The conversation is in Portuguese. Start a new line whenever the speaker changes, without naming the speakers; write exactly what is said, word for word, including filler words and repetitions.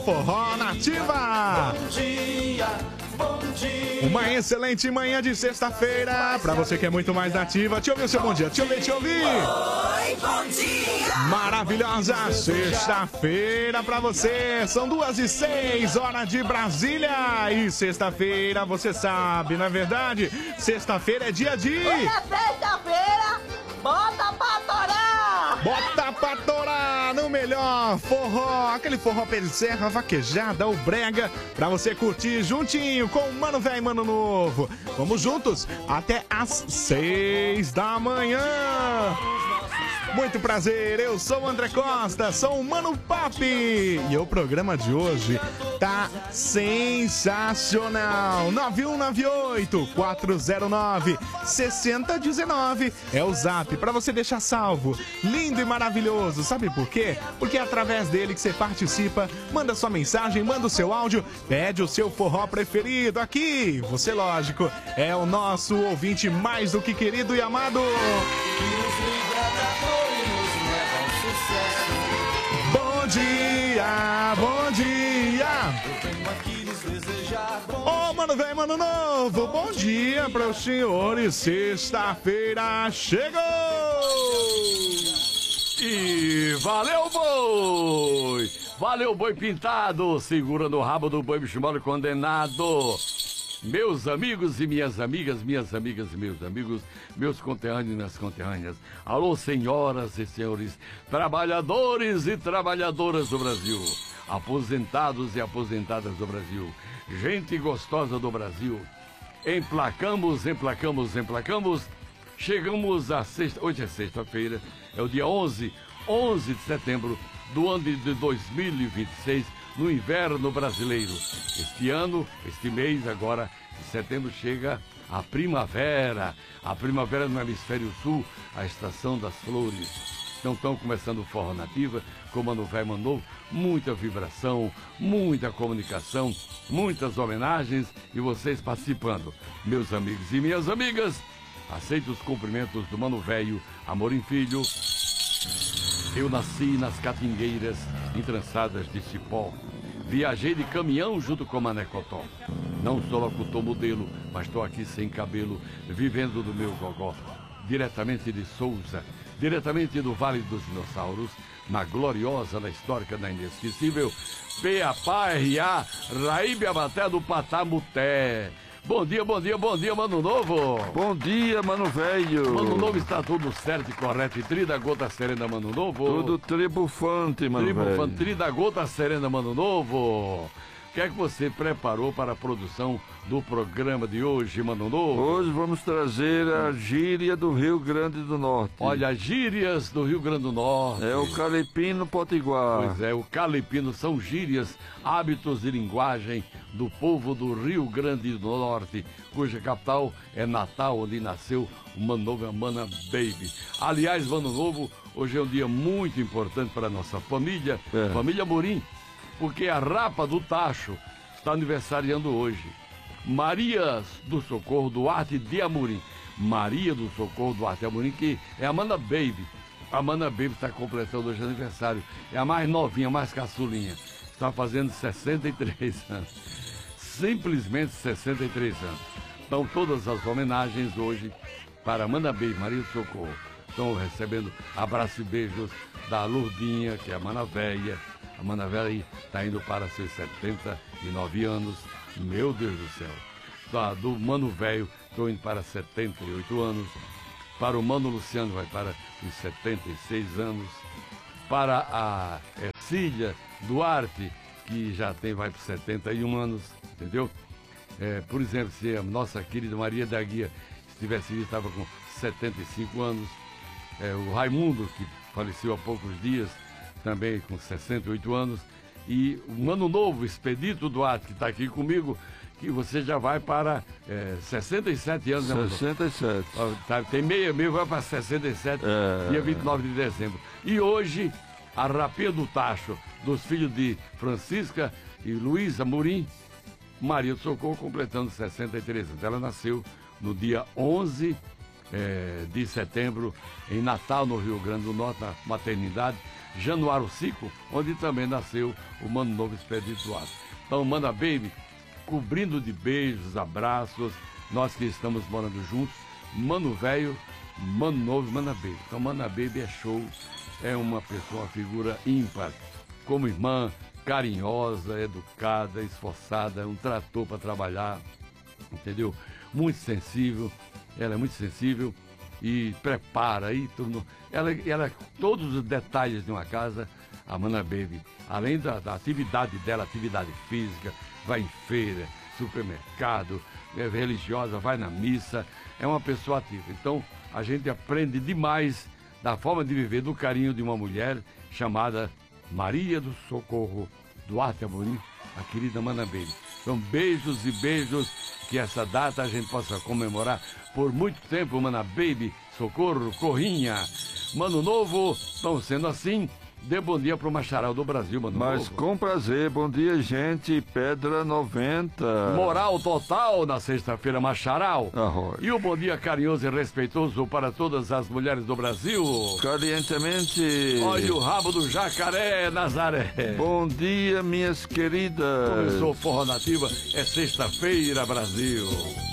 Forró Nativa.
Bom dia, bom dia.
Uma excelente manhã de sexta-feira. Pra você que é muito mais nativa. Deixa eu ouvir o seu bom dia. Deixa eu ver, deixa eu ouvir.
Oi, bom dia.
Maravilhosa sexta-feira pra você. São duas e seis, hora de Brasília. E sexta-feira, você sabe, não é verdade? Sexta-feira é dia de...
Hoje é sexta-feira, bota pra torar!
Bota pra torar no melhor forró, aquele forró pé de serra, vaquejada ou brega, pra você curtir juntinho com o Mano Velho e Mano Novo. Vamos juntos até às seis da manhã. Muito prazer, eu sou o André Costa, sou o Mano Papi. E o programa de hoje tá sensacional. nove um nove oito, quatro zero nove, seis zero um nove é o zap pra você deixar salvo. Lindo e maravilhoso, sabe por quê? Porque é através dele que você participa, manda sua mensagem, manda o seu áudio, pede o seu forró preferido aqui. Você, lógico, é o nosso ouvinte mais do que querido e amado. Bom dia, bom dia. Ô, oh, Mano Velho, Mano Novo, bom dia para os senhores. Sexta-feira chegou.
E valeu, boi! Valeu, boi pintado, segurando o rabo do boi bicho-mole condenado. Meus amigos e minhas amigas, minhas amigas e meus amigos, meus conterrâneos e minhas conterrâneas. Alô, senhoras e senhores, trabalhadores e trabalhadoras do Brasil, aposentados e aposentadas do Brasil, gente gostosa do Brasil. Emplacamos, emplacamos, emplacamos. Chegamos a sexta, hoje é sexta-feira, é o dia onze, onze de setembro do ano de dois mil e vinte e seis, no inverno brasileiro. Este ano, este mês agora, de setembro, chega a primavera. A primavera no hemisfério sul, a estação das flores. Então estão começando o Forró Nativa, com Mano Velho, Mano Novo, muita vibração, muita comunicação, muitas homenagens e vocês participando. Meus amigos e minhas amigas, aceito os cumprimentos do Mano Velho, Amorim Filho. Eu nasci nas catingueiras entrançadas de cipó. Viajei de caminhão junto com Mané Cotó. Não sou locutor modelo, mas estou aqui sem cabelo, vivendo do meu gogó. Diretamente de Souza, diretamente do Vale dos Dinossauros, na gloriosa, na histórica, na inesquecível P A P A R A, Raíbe Abaté do Patamuté. Bom dia, bom dia, bom dia, Mano Novo.
Bom dia, Mano Velho.
Mano Novo, está tudo certo e correto. E tri da gota serena, Mano Novo.
Tudo tribufante, Mano Velho.
Tribufante, tri da gota serena, Mano Novo. O que é que você preparou para a produção do programa de hoje, Mano Novo?
Hoje vamos trazer a gíria do Rio Grande do Norte.
Olha, gírias do Rio Grande do Norte.
É o Calipino Potiguar.
Pois é, o Calipino são gírias, hábitos e linguagem do povo do Rio Grande do Norte, cuja capital é Natal, onde nasceu o Mano Novo e a Mana Baby. Aliás, Mano Novo, hoje é um dia muito importante para a nossa família,
é.
família Amorim, porque a Rapa do Tacho está aniversariando hoje. Maria do Socorro Duarte de Amorim. Maria do Socorro Duarte de Amorim, que é a Mana Baby. A Mana Baby está completando hoje aniversário. É a mais novinha, a mais caçulinha. Está fazendo sessenta e três anos. Simplesmente sessenta e três anos. Então todas as homenagens hoje para a Mana Baby, Maria do Socorro. Estão recebendo abraços e beijos da Lourdinha, que é a Mana Véia. A Mana Velha está indo para seus setenta e nove anos. Meu Deus do céu. Da, do Mano Velho, estou indo para setenta e oito anos. Para o Mano Luciano, vai para os setenta e seis anos. Para a Ercília Duarte, que já tem, vai para setenta e um anos. Entendeu? É, por exemplo, se a nossa querida Maria da Guia estivesse viva, estava com setenta e cinco anos. É, o Raimundo, que faleceu há poucos dias, também com sessenta e oito anos, e o Mano Novo, Expedito Duarte, que está aqui comigo, que você já vai para é, sessenta e sete anos, né,
sessenta e sete.
Tá, tem meia, meia, vai para sessenta e sete,
é...
dia vinte e nove de dezembro. E hoje, a Rapinha do Tacho, dos filhos de Francisca e Luiz Amorim, Maria do Socorro, completando sessenta e três anos. Ela nasceu no dia onze é, de setembro, em Natal, no Rio Grande do Norte, na maternidade Januário Cico, onde também nasceu o Mano Novo Espirituado. Então, Mana Baby, cobrindo de beijos, abraços, nós que estamos morando juntos, Mano Velho, Mano Novo, Mana Baby. Então, Mana Baby é show, é uma pessoa, uma figura ímpar, como irmã, carinhosa, educada, esforçada, um trator para trabalhar, entendeu? Muito sensível, ela é muito sensível e prepara aí tudo. Ela, ela, todos os detalhes de uma casa, a Mana Baby, além da, da atividade dela, atividade física, vai em feira, supermercado, é religiosa, vai na missa, é uma pessoa ativa. Então, a gente aprende demais da forma de viver, do carinho de uma mulher chamada Maria do Socorro Duarte Amorim, a querida Mana Baby. Então, beijos e beijos, que essa data a gente possa comemorar por muito tempo, Mana Baby, Socorro, Corrinha, Mano Novo. Então, sendo assim, dê bom dia pro Macharal do Brasil, Mano
Mas
Novo.
com prazer, bom dia, gente, Pedra noventa.
Moral total na sexta-feira, Macharal.
Arroz.
E o bom dia carinhoso e respeitoso para todas as mulheres do Brasil.
Calientemente.
Olha o rabo do jacaré, Nazaré.
Bom dia, minhas queridas.
Começou Forró Nativa, é sexta-feira, Brasil.